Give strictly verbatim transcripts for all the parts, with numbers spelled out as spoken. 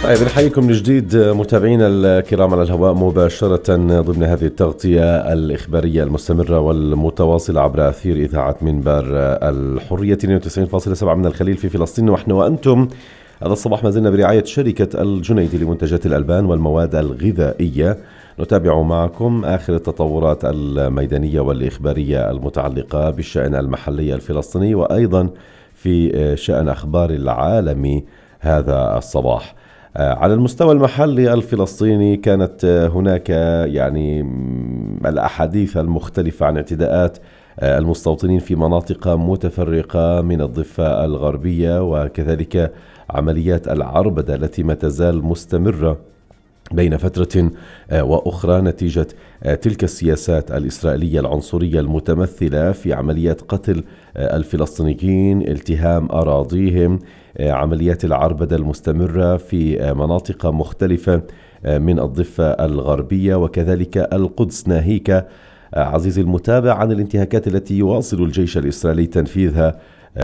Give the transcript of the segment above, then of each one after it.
طيب نحييكم من جديد متابعينا الكرام على الهواء مباشرة ضمن هذه التغطية الإخبارية المستمرة والمتواصلة عبر أثير إذاعة منبر الحرية اثنين وتسعين فاصلة سبعة من الخليل في فلسطين. ونحن وأنتم هذا الصباح ما زلنا برعاية شركة الجنيدي لمنتجات الألبان والمواد الغذائية، نتابع معكم آخر التطورات الميدانية والإخبارية المتعلقة بالشأن المحلي الفلسطيني وأيضا في شأن أخبار العالم هذا الصباح. على المستوى المحلي الفلسطيني كانت هناك يعني الأحاديث المختلفة عن اعتداءات المستوطنين في مناطق متفرقة من الضفة الغربية، وكذلك عمليات العربدة التي ما تزال مستمرة بين فترة وأخرى نتيجة تلك السياسات الإسرائيلية العنصرية المتمثلة في عمليات قتل الفلسطينيين، التهام أراضيهم، عمليات العربدة المستمرة في مناطق مختلفة من الضفة الغربية وكذلك القدس، ناهيك عزيزي المتابع عن الانتهاكات التي يواصل الجيش الإسرائيلي تنفيذها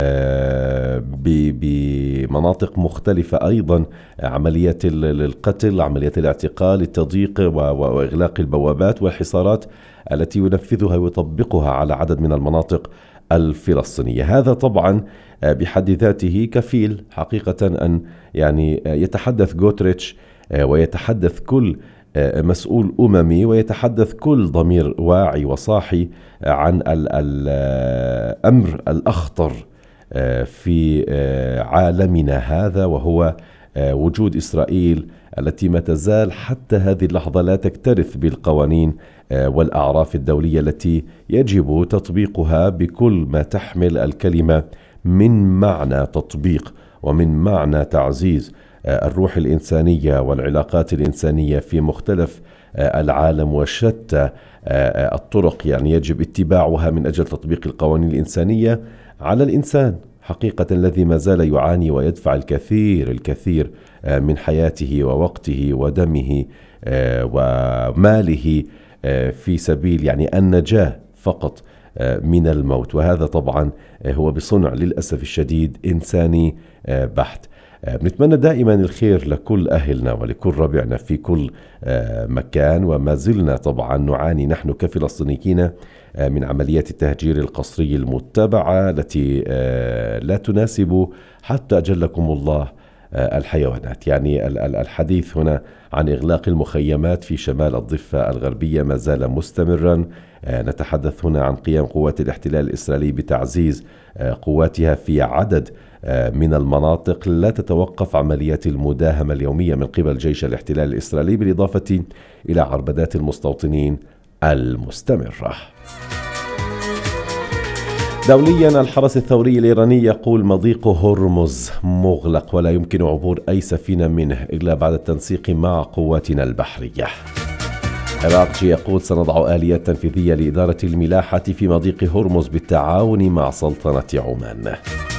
بمناطق مختلفة، أيضا عمليات القتل، عمليات الاعتقال، التضييق وإغلاق البوابات والحصارات التي ينفذها ويطبقها على عدد من المناطق الفلسطينية. هذا طبعا بحد ذاته كفيل حقيقة أن يعني يتحدث غوتريتش ويتحدث كل مسؤول أممي ويتحدث كل ضمير واعي وصاحي عن الأمر الأخطر في عالمنا هذا، وهو وجود إسرائيل التي ما تزال حتى هذه اللحظة لا تكترث بالقوانين والأعراف الدولية التي يجب تطبيقها بكل ما تحمل الكلمة من معنى تطبيق ومن معنى تعزيز الروح الإنسانية والعلاقات الإنسانية في مختلف العالم وشتى الطرق، يعني يجب اتباعها من أجل تطبيق القوانين الإنسانية على الإنسان حقيقة الذي ما زال يعاني ويدفع الكثير الكثير من حياته ووقته ودمه وماله في سبيل يعني النجاة فقط من الموت. وهذا طبعا هو بصنع للأسف الشديد إنساني بحت. بنتمنى دائما الخير لكل أهلنا ولكل ربعنا في كل مكان، وما زلنا طبعا نعاني نحن كفلسطينيين من عمليات التهجير القسري المتبعة التي لا تناسب حتى أجلكم الله الحيوانات. يعني الحديث هنا عن إغلاق المخيمات في شمال الضفة الغربية ما زال مستمرا. نتحدث هنا عن قيام قوات الاحتلال الإسرائيلي بتعزيز قواتها في عدد من المناطق. لا تتوقف عمليات المداهمة اليومية من قبل جيش الاحتلال الإسرائيلي، بالإضافة إلى عربدات المستوطنين المستمرة. دوليا الحرس الثوري الإيراني يقول مضيق هرمز مغلق ولا يمكن عبور أي سفينة منه إلا بعد التنسيق مع قواتنا البحرية. عراقجي يقول سنضع آليات تنفيذية لإدارة الملاحة في مضيق هرمز بالتعاون مع سلطنة عمان.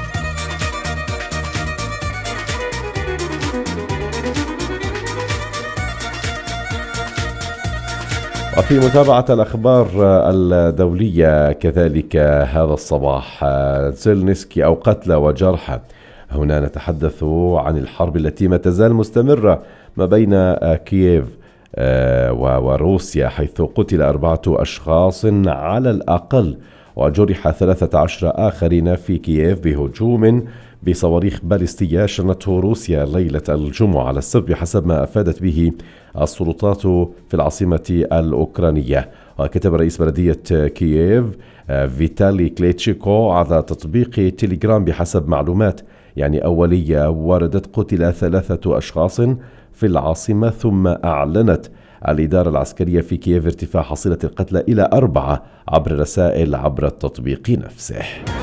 وفي متابعة الأخبار الدولية كذلك هذا الصباح، زيلنسكي أو قتلى وجرحى. هنا نتحدث عن الحرب التي ما تزال مستمرة ما بين كييف وروسيا، حيث قتل أربعة أشخاص على الأقل وجرح ثلاثة عشر آخرين في كييف بهجوم بصواريخ باليستية شنته روسيا ليلة الجمعة على السبت بحسب ما أفادت به السلطات في العاصمة الأوكرانية. وكتب رئيس بلدية كييف فيتالي كليتشيكو على تطبيق تيليجرام بحسب معلومات يعني أولية وردت قتل ثلاثة أشخاص في العاصمة، ثم أعلنت الإدارة العسكرية في كييف ارتفاع حصيلة القتلى إلى أربعة عبر رسائل عبر التطبيق نفسه.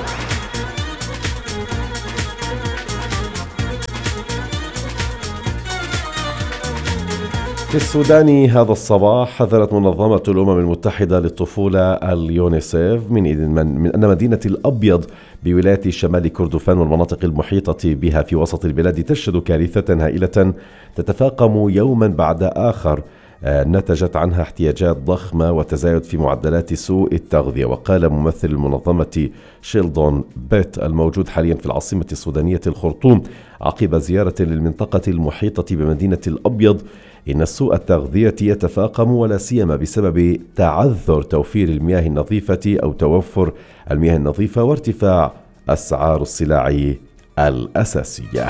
في السودان هذا الصباح حذرت منظمة الأمم المتحدة للطفولة اليونيسيف من, من أن مدينة الأبيض بولاية شمال كردفان والمناطق المحيطة بها في وسط البلاد تشهد كارثة هائلة تتفاقم يوما بعد آخر نتجت عنها احتياجات ضخمة وتزايد في معدلات سوء التغذية. وقال ممثل المنظمة شيلدون بيت الموجود حاليا في العاصمة السودانية الخرطوم عقب زيارة للمنطقة المحيطة بمدينة الأبيض إن سوء التغذية يتفاقم ولا سيما بسبب تعذر توفير المياه النظيفة أو توفر المياه النظيفة وارتفاع أسعار السلع الأساسية.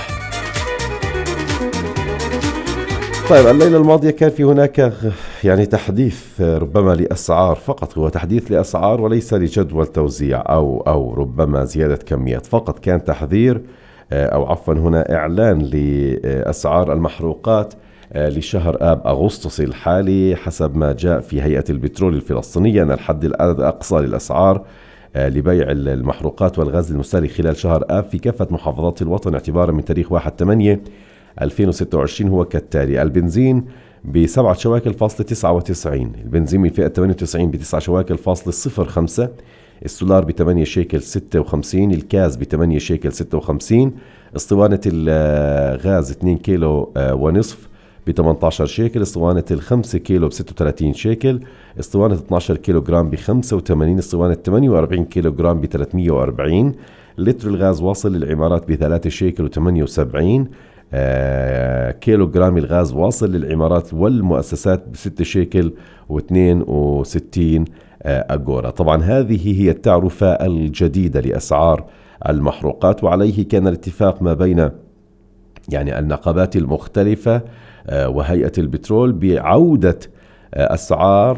طيب، الليلة الماضية كان في هناك يعني تحديث ربما لأسعار فقط، هو تحديث لأسعار وليس لجدول توزيع أو أو ربما زيادة كميات، فقط كان تحذير أو عفوا هنا إعلان لأسعار المحروقات لشهر آب أغسطس الحالي حسب ما جاء في هيئة البترول الفلسطينية أن الحد الأقصى للأسعار لبيع المحروقات والغاز المسالي خلال شهر آب في كافة محافظات الوطن اعتبارا من تاريخ واحد ثمانية ألفين وستة وعشرين هو كالتالي: البنزين بسبعة شواكل فاصلة تسعة وتسعين، البنزين من فئة ثمانية وتسعين بتسعة شواكل فاصلة صفر خمسة، السولار بثمانية شيكل ستة وخمسين، الكاز بثمانية شيكل ستة وخمسين، اسطوانة الغاز اثنين كيلو ونصف بثمانية عشر شيكل، اسطوانة الخمسة كيلو بستة وثلاثين شيكل، اسطوانة اثني عشر كيلو جرام بخمسة وثمانين، اسطوانة ثمانية وأربعين كيلو جرام بثلاثمية وأربعين، لتر الغاز واصل للعمارات بثلاثة شيكل وثمانية وسبعين، آه كيلو جرام الغاز واصل للعمارات والمؤسسات بستة شيكل واثنين وستين آه أجورا. طبعا هذه هي التعرفة الجديدة لأسعار المحروقات، وعليه كان الاتفاق ما بين يعني النقابات المختلفة آه وهيئة البترول بعودة آه أسعار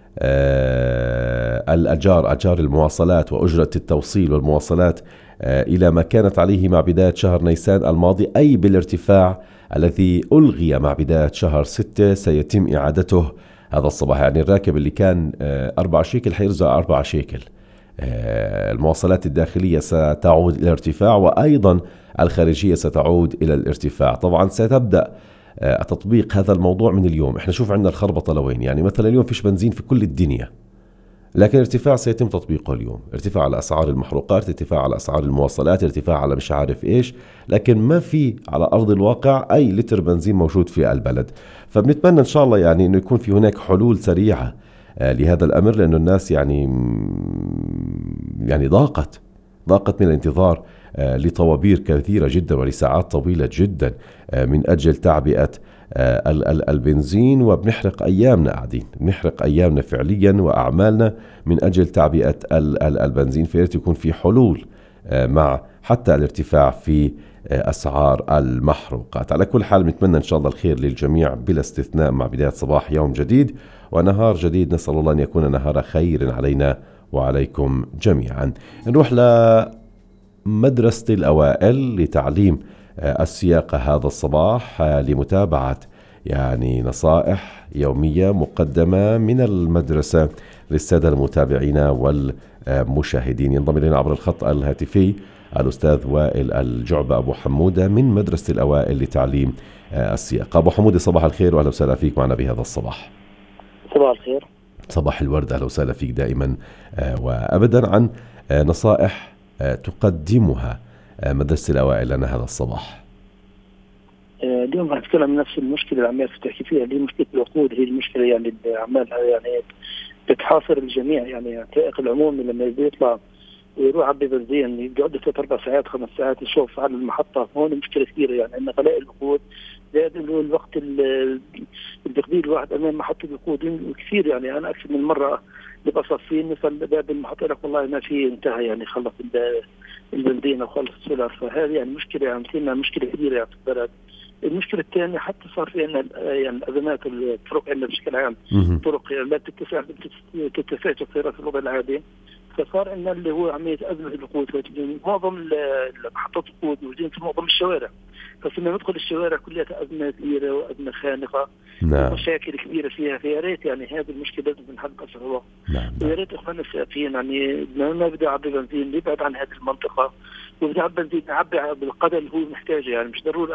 آه الأجار أجار المواصلات وأجرة التوصيل والمواصلات إلى ما كانت عليه مع بداية شهر نيسان الماضي، أي بالارتفاع الذي ألغي مع بداية شهر ستة سيتم إعادته هذا الصباح. يعني الراكب اللي كان أربعة شيكل حيرجع أربعة شيكل. المواصلات الداخلية ستعود إلى الارتفاع وأيضا الخارجية ستعود إلى الارتفاع. طبعا ستبدأ تطبيق هذا الموضوع من اليوم. احنا شوف عندنا الخربطة لوين، يعني مثلا اليوم فيش بنزين في كل الدنيا، لكن ارتفاع سيتم تطبيقه اليوم، ارتفاع على أسعار المحروقات، ارتفاع على أسعار المواصلات، ارتفاع على مش عارف إيش، لكن ما في على أرض الواقع أي لتر بنزين موجود في البلد. فبنتمنى إن شاء الله يعني إنه يكون في هناك حلول سريعة آه لهذا الأمر، لأنه الناس يعني يعني ضاقت ضاقت من الانتظار آه لطوابير كثيرة جدا ولساعات طويلة جدا آه من أجل تعبئة آه البنزين، وبنحرق أيامنا قاعدين بنحرق أيامنا فعليا وأعمالنا من أجل تعبئة البنزين. فياريت يكون في حلول آه مع حتى الارتفاع في آه أسعار المحروقات. على كل حال بنتمنى إن شاء الله الخير للجميع بلا استثناء مع بداية صباح يوم جديد ونهار جديد. نسأل الله أن يكون نهار خير علينا وعليكم جميعا. نروح لمدرسة الأوائل لتعليم السياقة هذا الصباح لمتابعة يعني نصائح يومية مقدمة من المدرسة للسادة المتابعين والمشاهدين. ينضم إلينا عبر الخط الهاتفي الأستاذ وائل الجعبة أبو حمودة من مدرسة الأوائل لتعليم السياقة. أبو حمودة صباح الخير وأهلا وسهلا فيك معنا بهذا الصباح. صباح الخير. صباح الورد، أهلا وسهلا فيك دائما وأبدا عن نصائح تقدمها مدرسة الأوائل لنا هذا الصباح. اليوم راح نتكلم عن نفس المشكلة اللي عمال تحكي فيها، اللي مشكلة الوقود. هي المشكلة يعني اللي عمالها يعني بتحاصر الجميع. يعني السائق العمومي لما بيطلع ويروح عبي بنزين يقعد ثلاث أربع ساعات خمس ساعات يشوف على المحطة، هون مشكلة كثيرة. يعني أن غلاء الوقود زائد إنه الوقت اللي بيقضيه الواحد أمام محطة الوقود كثير. يعني أنا أكثر من مرة نبقى صافين نوصل باب المحطة لك والله ما في انتهى، يعني خلص البنزين أو خلص السولار. فهذه يعني مشكلة يعني مثلنا مشكلة كبيرة يعني في البلد. المشكلة الثانية حتى صار في عندنا يعني أزمات الطرق عندنا بشكل عام، طرق لا تتسع تتسع السيارات في الوضع العادي. فصار عندنا اللي هو عملية أزمة الوقود. معظم محطات الوقود موجودين في معظم الشوارع، فلما ندخل الشوارع كلها أزمة كبيرة وأزمة خانقة نعم. ومشاكل كبيرة فيها. فيا ريت يعني هذه المشكلة لازم نحل بأسرع. نعم. ويا ريت إخواننا السائقين يعني ما بدأ يعبي بنزين يبعد عن هذه المنطقة، وبدأ بنزين يعبي بالقدر اللي هو محتاجه. يعني مش ضروري